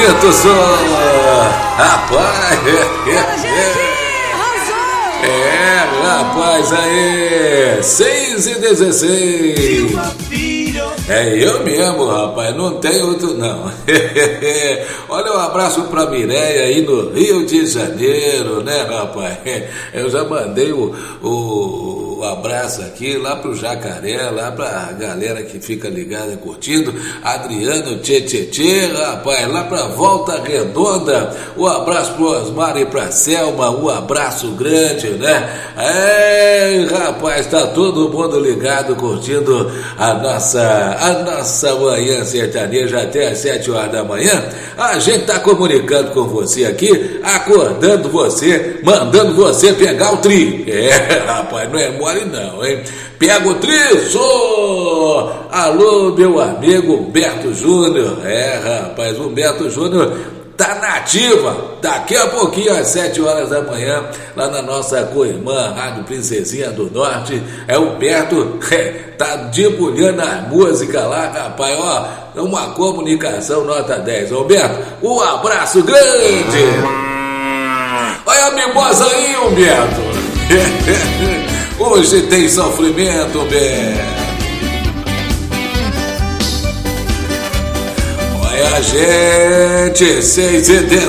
bonito som. Rapaz. Rapaz, aí. 6h16. É eu mesmo, rapaz, não tem outro não. Olha, um abraço pra Mireia aí no Rio de Janeiro, né, rapaz? Eu já mandei o abraço aqui lá pro Jacaré, lá pra galera que fica ligada curtindo, Adriano Tchê, rapaz, lá pra Volta Redonda, um abraço pro Osmar e pra Selma, um abraço grande, né? Rapaz, tá todo mundo ligado, curtindo a nossa manhã sertaneja até às 7 horas da manhã. A gente tá comunicando com você aqui, acordando você, mandando você pegar o tri. Rapaz, não é mole não, hein? Pega o tri, sou! Alô, meu amigo Humberto Júnior. Rapaz, Humberto Júnior tá nativa, daqui a pouquinho às 7 horas da manhã, lá na nossa co-irmã Rádio Princesinha do Norte. Humberto tá debulhando a música lá, rapaz, ó, uma comunicação nota 10. Humberto, um abraço grande. Olha a mimosa aí, Humberto. Hoje tem sofrimento, Humberto. Olha a gente, 6h10.